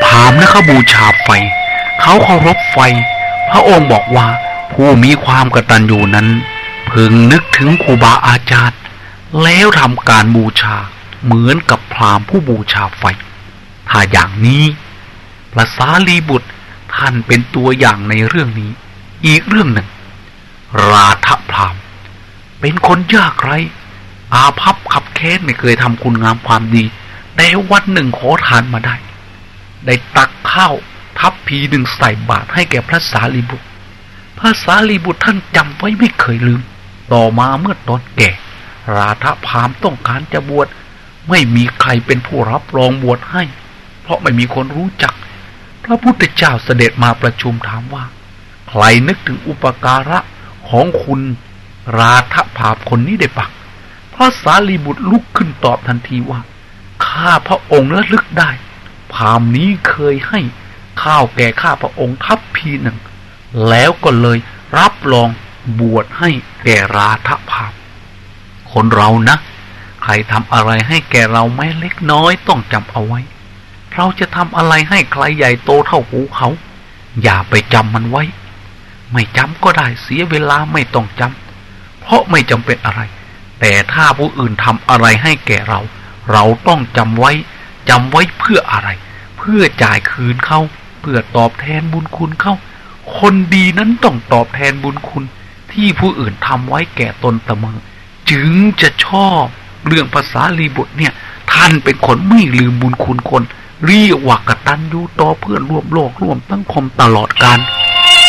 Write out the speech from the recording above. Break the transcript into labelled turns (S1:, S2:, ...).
S1: ราหมณ์นะเขาบูชาไฟเขาเคารพไฟพระองค์บอกว่าผู้มีความกตัญญูนั้นพึงนึกถึงครูบาอาจารย์แล้วทำการบูชาเหมือนกับพราหมณ์ผู้บูชาไฟถ้าอย่างนี้พระสารีบุตรท่านเป็นตัวอย่างในเรื่องนี้อีกเรื่องหนึ่งราธพราหมณ์เป็นคนยากไร้อาภัพขับแค้นไม่เคยทำคุณงามความดีแต่วันหนึ่งขอทานมาได้ตักข้าวทัพพีหนึ่งใส่บาตรให้แก่พระสารีบุตรพระสารีบุตรท่านจำไว้ไม่เคยลืมต่อมาเมื่อตอนแก่ราธพราหมณ์ต้องการจะบวชไม่มีใครเป็นผู้รับรองบวชให้เพราะไม่มีคนรู้จักพระพุทธเจ้าเสด็จมาประชุมถามว่าใครนึกถึงอุปการะของคุณราธพราหมณ์คนนี้ได้บ้างพระสารีบุตรลุกขึ้นตอบทันทีว่าข้าพระองค์ระลึกได้พราหมณ์นี้เคยให้ข้าวแก่ข้าพระองค์ทัพพีหนึ่งแล้วก็เลยรับรองบวชให้แก่ราธพราหมณ์คนเรานะใครทำอะไรให้แก่เราแม้เล็กน้อยต้องจำเอาไว้เราจะทำอะไรให้ใครใหญ่โตเท่าภูเขาอย่าไปจำมันไว้ไม่จำก็ได้เสียเวลาไม่ต้องจำเพราะไม่จำเป็นอะไรแต่ถ้าผู้อื่นทำอะไรให้แก่เราต้องจำไว้เพื่ออะไรเพื่อจ่ายคืนเขาเพื่อตอบแทนบุญคุณเขาคนดีนั้นต้องตอบแทนบุญคุณที่ผู้อื่นทำไว้แก่ตนเสมอจึงจะชอบเรื่องภาษาลีบุตรเนี่ยท่านเป็นคนไม่ลืมบุญคุณคนเรียกว่ากตัญญูต่อเพื่อนร่วมโลกร่วมสังคมตลอดกาล